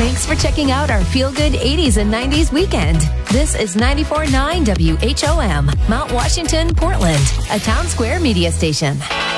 Thanks for checking out our Feel Good 80s and 90s weekend. This is 94.9 WHOM, Mount Washington, Portland, a Town Square media station.